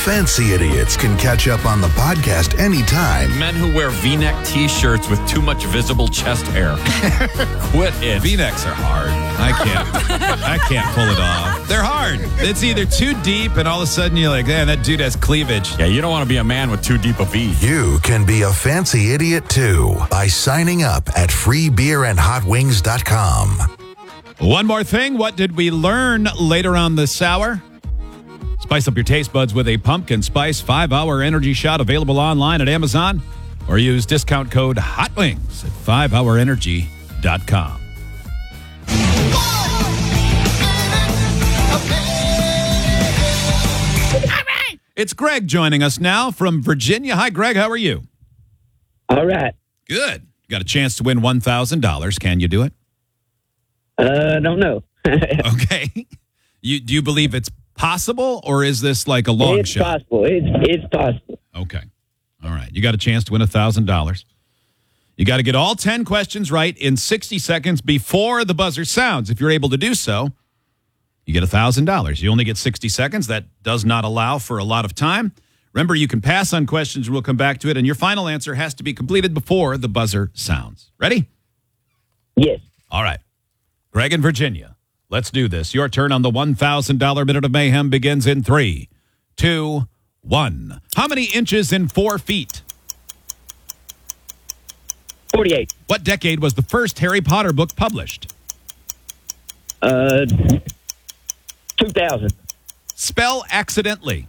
Fancy Idiots can catch up on the podcast anytime. Men who wear V-neck T-shirts with too much visible chest hair. Quit it. V-necks are hard. I can't pull it off. They're hard. It's either too deep and all of a sudden you're like, man, that dude has cleavage. Yeah, you don't want to be a man with too deep a V. You can be a fancy idiot too by signing up at freebeerandhotwings.com. One more thing. What did we learn later on this hour? Spice up your taste buds with a pumpkin spice 5-hour energy shot available online at Amazon or use discount code HOTWINGS at 5hourenergy.com. It's Greg joining us now from Virginia. Hi, Greg. How are you? All right. Good. Got a chance to win $1,000. Can you do it? Don't know. Okay. Do you believe it's possible, or is this like a long shot? Possible. It's possible. Okay. All right. You got a chance to win $1,000. You got to get all 10 questions right in 60 seconds before the buzzer sounds. If you're able to do so, you get $1,000. You only get 60 seconds. That does not allow for a lot of time. Remember, you can pass on questions, and we'll come back to it, and your final answer has to be completed before the buzzer sounds. Ready? Yes. All right. Greg in Virginia. Let's do this. Your turn on the $1,000 Minute of Mayhem begins in 3, 2, 1. How many inches in 4 feet? 48. What decade was the first Harry Potter book published? 2000. Spell accidentally.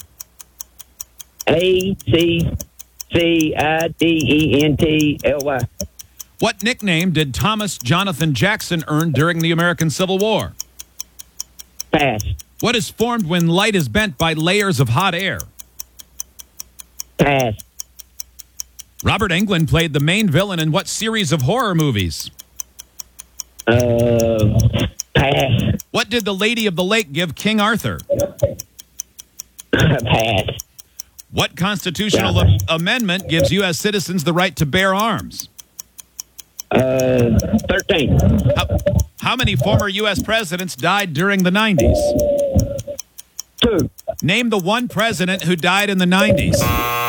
ACCIDENTLY. What nickname did Thomas Jonathan Jackson earn during the American Civil War? Pass. What is formed when light is bent by layers of hot air? Pass. Robert Englund played the main villain in what series of horror movies? Pass. What did the Lady of the Lake give King Arthur? Pass. What constitutional amendment gives U.S. citizens the right to bear arms? 13. How many former U.S. presidents died during the 90s? 2. Name the one president who died in the 90s.